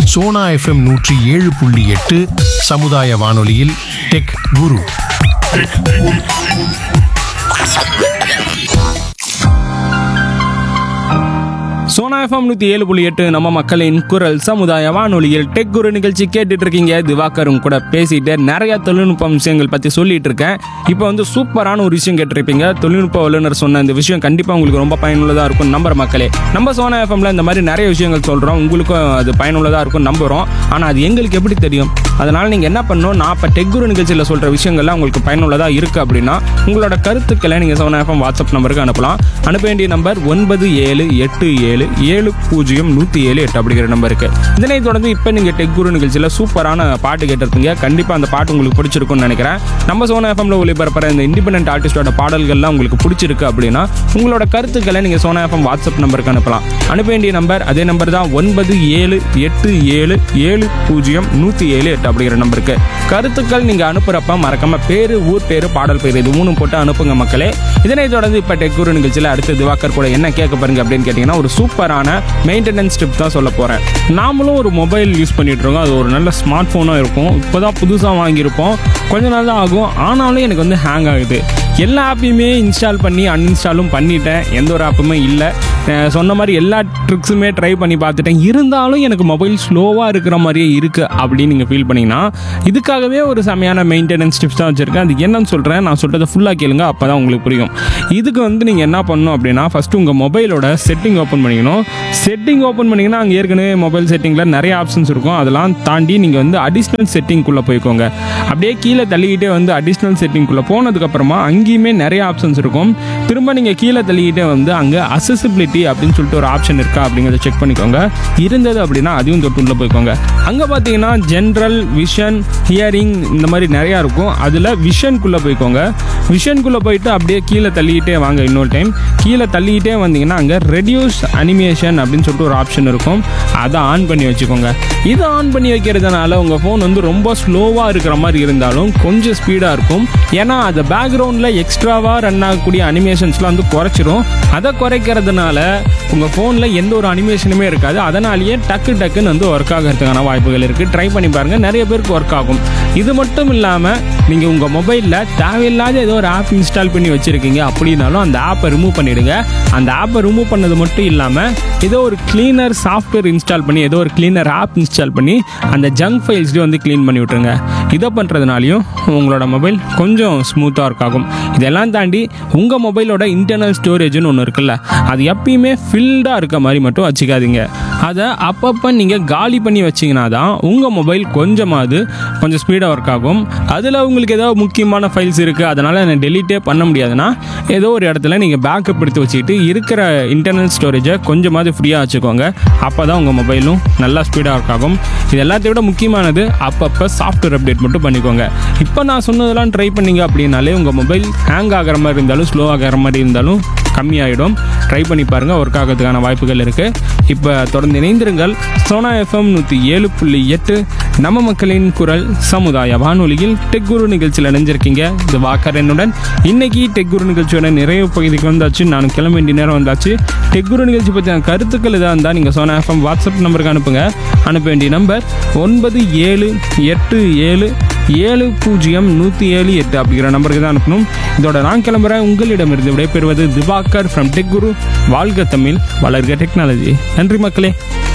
Sona FM 107.8 சமுதாய வானொலியில் tech குரு. Sona FM 107.8 நம்ம மக்களின் குரல் சமுதாய வானொலியில் டெக் குரு நிகழ்ச்சி கேட்டுட்டு இருக்கீங்க. திவாகரும் கூட பேசிட்டு நிறைய தொழில்நுட்ப விஷயங்கள் பற்றி சொல்லிட்டு இருக்கேன். இப்போ வந்து சூப்பரான ஒரு விஷயம் கேட்டிருப்பீங்க. தொழில்நுட்ப வல்லுநர் சொன்ன இந்த விஷயம் கண்டிப்பாக உங்களுக்கு ரொம்ப பயனுள்ளதாக இருக்கும் நம்புற மக்களே. நம்ம சோனா எஃப்எம்ல இந்த மாதிரி நிறைய விஷயங்கள் சொல்கிறோம், உங்களுக்கும் அது பயனுள்ளதாக இருக்கும் நம்புகிறோம். ஆனால் அது எங்களுக்கு எப்படி தெரியும்? அதனால் நீங்கள் என்ன பண்ணணும், நான் இப்போ டெக் குரு நிகழ்ச்சியில் சொல்கிற விஷயங்கள்லாம் உங்களுக்கு பயனுள்ளதாக இருக்குது அப்படின்னா உங்களோட கருத்துக்களை நீங்கள் சோனா எஃப்எம் வாட்ஸ்அப் நம்பருக்கு அனுப்பலாம். அனுப்ப வேண்டிய நம்பர் 9787700107 அப்படிங்கிற நம்பருக்கு. இதனை தொடர்ந்து இப்போ நீங்கள் டெக் குரு நிகழ்ச்சியில் சூப்பரான பாட்டு கேட்டிருப்பீங்க. கண்டிப்பாக அந்த பாட்டு உங்களுக்கு பிடிச்சிருக்குன்னு நினைக்கிறேன். நம்ம சோனா எஃப்எம்ல ஒளிபரப்புற இந்த இண்டிபெண்டன்ட் ஆர்டிஸ்டோட பாடல்கள்லாம் உங்களுக்கு பிடிச்சிருக்கு அப்படின்னா உங்களோட கருத்துக்களை நீங்கள் சோனா எஃப்எம் வாட்ஸ்அப் நம்பருக்கு அனுப்பலாம். அனுப்ப வேண்டிய நம்பர் அதே நம்பர் தான் 9787700107 அப்படிங்கிற நம்பருக்கு. கருத்துக்கள் நீங்க அனுப்புறப்ப மறக்காம பேரு, ஊர் பேரு, பாடல் பேரு இது மூணும் போட்டு அனுப்புங்க மக்களே. இதனை தொடர்ந்து இப்ப டெக் குரு நிகழ்ச்சியில் அடுத்து திவாகர் கூட என்ன கேட்க பாருங்க அப்படின்னு கேட்டீங்கன்னா ஒரு சூப்பரான மெயின்டெனன்ஸ் டிப் தான் சொல்ல போறேன். நாமளும் ஒரு மொபைல் யூஸ் பண்ணிட்டு இருக்கோம், அது ஒரு நல்ல ஸ்மார்ட் போனா இருக்கும். இப்போதான் புதுசா வாங்கியிருப்போம், கொஞ்ச நாள் தான் ஆகும். ஆனாலும் எனக்கு வந்து ஹேங் ஆகுது. எல்லா ஆப்பையுமே இன்ஸ்டால் பண்ணி அன்இன்ஸ்டாலும் பண்ணிட்டேன், எந்த ஒரு ஆப்புமே இல்லை. சொன்ன மாதிரி எல்லா ட்ரிக்ஸுமே ட்ரை பண்ணி பார்த்துட்டேன், இருந்தாலும் எனக்கு மொபைல் ஸ்லோவாக இருக்கிற மாதிரியே இருக்குது அப்படின்னு நீங்கள் ஃபீல் பண்ணிங்கன்னா இதுக்காகவே ஒரு செமையான மெயின்டெனன்ஸ் டிப்ஸ் தான் வச்சுருக்கேன். அது என்னன்னு சொல்கிறேன், நான் சொல்கிறத ஃபுல்லாக கேளுங்க, அப்போ தான் உங்களுக்கு புரியும். இதுக்கு வந்து நீங்கள் என்ன பண்ணணும் அப்படின்னா ஃபஸ்ட்டு உங்கள் மொபைலோட செட்டிங் ஓப்பன் பண்ணிக்கணும். செட்டிங் ஓப்பன் பண்ணிங்கன்னா அங்கே ஏற்கனவே மொபைல் செட்டிங்கில் நிறைய ஆப்ஷன்ஸ் இருக்கும். அதெல்லாம் தாண்டி நீங்கள் வந்து அடிஷ்னல் செட்டிங்குள்ளே போய்க்கோங்க. அப்படியே கீழே தள்ளிக்கிட்டே வந்து அடிஷ்னல் செட்டிங்குள்ளே போனதுக்கப்புறமா அங்கேயுமே நிறைய ஆப்ஷன்ஸ் இருக்கும். திரும்ப நீங்கள் கீழே தள்ளிக்கிட்டே வந்து அங்கே அசசிபிலிட்டி அப்படின்னு சொல்லிட்டு ஒரு ஆப்ஷன் இருக்கா அப்படிங்கிறத செக் பண்ணிக்கோங்க. இருந்தது அப்படின்னா அதையும் தொட்டு உள்ள போய்க்கோங்க. அங்கே பார்த்தீங்கன்னா ஜென்ரல், விஷன், ஹியரிங் இந்த மாதிரி நிறையா இருக்கும். அதில் விஷனுக்குள்ளே போய்க்கோங்க. விஷனுக்குள்ளே போயிட்டு அப்படியே கீழே தள்ளிக்கிட்டே வாங்க. இன்னொரு டைம் கீழே தள்ளிக்கிட்டே வந்தீங்கன்னா அங்கே ரெடியூஸ் அனிமேஷன் அப்படின்னு சொல்லிட்டு ஒரு ஆப்ஷன் இருக்கும். அதை ஆன் பண்ணி வச்சுக்கோங்க. இதை ஆன் பண்ணி வைக்கிறதுனால உங்கள் ஃபோன் வந்து ரொம்ப ஸ்லோவாக இருக்கிற மாதிரி இருந்தாலும் கொஞ்சம் ஸ்பீடாக இருக்கும். ஏன்னா அது பேக்ரவுண்டில் எக்ஸ்ட்ராவாக ரன் ஆகக்கூடிய அனிமேஷன்ஸ்லாம் வந்து குறைச்சிரும். அதை குறைக்கிறதுனால உங்கள் ஃபோனில் எந்த ஒரு அனிமேஷனுமே இருக்காது. அதனாலேயே டக்குன்னு வந்து ஒர்க் ஆகிறதுக்கான வாய்ப்புகள் இருக்குது. ட்ரை பண்ணி பாருங்கள், நிறைய பேருக்கு ஒர்க் ஆகும். இது மட்டும் இல்லாமல் நீங்கள் உங்கள் மொபைலில் தேவையில்லாத ஏதோ ஒரு ஆப் இன்ஸ்டால் பண்ணி வச்சுருக்கீங்க அப்படின்னாலும் அந்த ஆப்பை ரிமூவ் பண்ணிவிடுங்க. அந்த ஆப்பை ரிமூவ் பண்ணது மட்டும் இல்லாமல் ஏதோ ஒரு கிளீனர் சாஃப்ட்வேர் இன்ஸ்டால் பண்ணி, ஏதோ ஒரு கிளீனர் ஆப் இன்ஸ்டால் பண்ணி அந்த ஜங்க் ஃபைல்ஸ்லேயும் வந்து க்ளீன் பண்ணி விட்டுருங்க. இதை பண்ணுறதுனாலையும் உங்களோட மொபைல் கொஞ்சம் ஸ்மூத்தாக ஒர்க் ஆகும். இதெல்லாம் தாண்டி உங்கள் மொபைலோட இன்டர்னல் ஸ்டோரேஜ்னு ஒன்று இருக்குல்ல, அது எப்பயுமே ஃபில்டாக இருக்க மாதிரி மட்டும் வச்சுக்காதீங்க. அதை அப்பப்போ நீங்கள் காலி பண்ணி வச்சிங்கன்னா தான் உங்கள் மொபைல் கொஞ்சம் ஸ்பீடாக ஒர்க் ஆகும். அதில் உங்களுக்கு ஏதோ முக்கியமான ஃபைல்ஸ் இருக்குது, அதனால் என்ன டெலீட்டே பண்ண முடியாதுன்னா ஏதோ ஒரு இடத்துல நீங்கள் பேக்கப் எடுத்து வச்சுக்கிட்டு இருக்கிற இன்டர்னல் ஸ்டோரேஜை கொஞ்சமாவது ஃப்ரீயாக வச்சுக்கோங்க. அப்போ தான் உங்கள் மொபைலும் நல்லா ஸ்பீடாக ஒர்க் ஆகும். இது எல்லாத்தையும் விட முக்கியமானது அப்பப்போ சாஃப்ட்வேர் அப்டேட் மட்டும் பண்ணிக்கோங்க. இப்போ நான் சொன்னதெல்லாம் ட்ரை பண்ணிங்க அப்படின்னாலே உங்கள் மொபைல் ஹேங் ஆகிற மாதிரி இருந்தாலும் ஸ்லோ ஆகிற மாதிரி இருந்தாலும் கம்மியாயிடும். ட்ரை பண்ணி பாருங்கள், ஒர்க் ஆகிறதுக்கான வாய்ப்புகள் இருக்குது. இப்போ தொடர்ந்து இணைந்திருங்கள். சோனா எஃப்எம் 107.8 நம்ம மக்களின் குரல் சமுதாய வானொலியில் டெக் குரு நிகழ்ச்சியில் இணைஞ்சிருக்கீங்க. இது வாக்கர் என்னுடன். இன்னைக்கு டெக் குரு நிகழ்ச்சியோட நிறைய பகுதிக்கு வந்தாச்சு. நான் கிளம்ப வேண்டிய நேரம் வந்தாச்சு. டெக் குரு நிகழ்ச்சி பற்றின கருத்துக்கள் இதாக இருந்தால் நீங்கள் சோனா எஃப்எம் வாட்ஸ்அப் நம்பருக்கு அனுப்புங்க. அனுப்ப வேண்டிய நம்பர் 9787700107 அப்படிங்கிற நம்பருக்கு தான் அனுப்பணும். இதோட நான் கிளம்புறேன். உங்களிடமிருந்து விடைபெறுவது திவாகர் ஃப்ரம் டெக் குரு. வாழ்க தமிழ், வளர்க டெக்னாலஜி. நன்றி மக்களே.